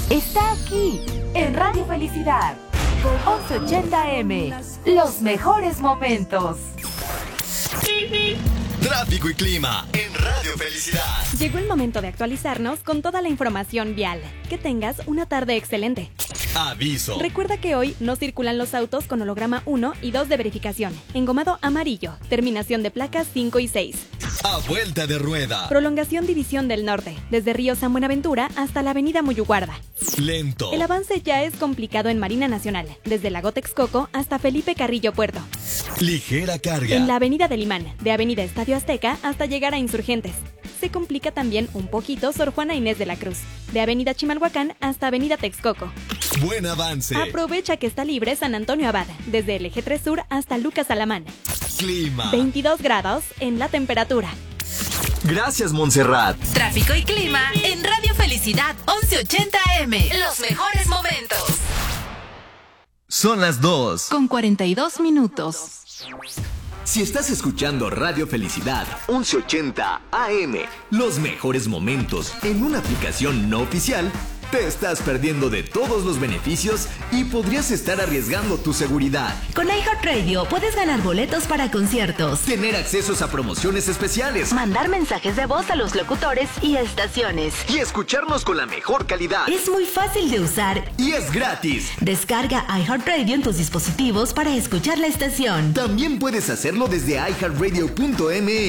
está aquí, en Radio Felicidad. 1180M, los mejores momentos. Tráfico y clima en Radio Felicidad. Llegó el momento de actualizarnos con toda la información vial. Que tengas una tarde excelente. Aviso. Recuerda que hoy no circulan los autos con holograma 1 y 2 de verificación. Engomado amarillo. Terminación de placas 5 y 6. A vuelta de rueda. Prolongación División del Norte. Desde Río San Buenaventura hasta la avenida Muyuguarda. Lento. El avance ya es complicado en Marina Nacional. Desde Lago Texcoco hasta Felipe Carrillo Puerto. Ligera carga. En la avenida del Imán. De avenida Estadio Azteca hasta llegar a Insurgentes. Se complica también un poquito Sor Juana Inés de la Cruz. De avenida Chimalhuacán hasta avenida Texcoco. Buen avance. Aprovecha que está libre San Antonio Abad, desde el eje 3 Sur hasta Lucas Alamán. Clima. 22 grados en la temperatura. Gracias, Montserrat. Tráfico y clima en Radio Felicidad 1180M. Los mejores momentos. Son las 2. Con 42 minutos. Si estás escuchando Radio Felicidad 1180 AM, los mejores momentos en una aplicación no oficial, te estás perdiendo de todos los beneficios y podrías estar arriesgando tu seguridad. Con iHeartRadio puedes ganar boletos para conciertos, Tener accesos a promociones especiales mandar mensajes de voz a los locutores y estaciones. y escucharnos con la mejor calidad. Es muy fácil de usar. Y es gratis. Descarga iHeartRadio en tus dispositivos para escuchar la estación. También puedes hacerlo desde iHeartRadio.mx.